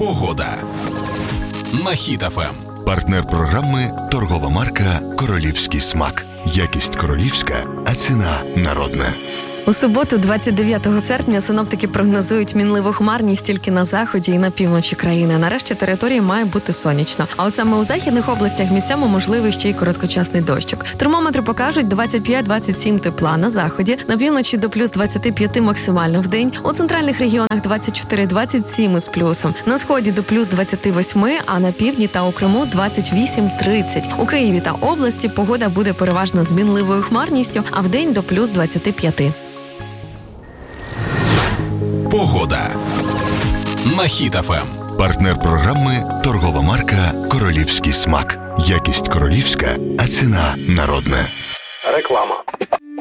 Погода на Хіт ФМ. Партнер програми – торгова марка «Королівський смак». Якість королівська, а ціна народна. У суботу, 29 серпня, синоптики прогнозують мінливу хмарність тільки на заході і на півночі країни. Нарешті території має бути сонячно. А от саме у західних областях місцями можливий ще й короткочасний дощик. Термометри покажуть 25-27 тепла на заході, на півночі до плюс 25 максимально в день, у центральних регіонах 24-27 із плюсом, на сході до плюс 28, а на півдні та у Криму 28-30. У Києві та області погода буде переважно з мінливою хмарністю, а в день до плюс 25. Погода на Хіт ФМ. Партнер програми – торгова марка «Королівський смак». Якість королівська, а ціна народна. Реклама.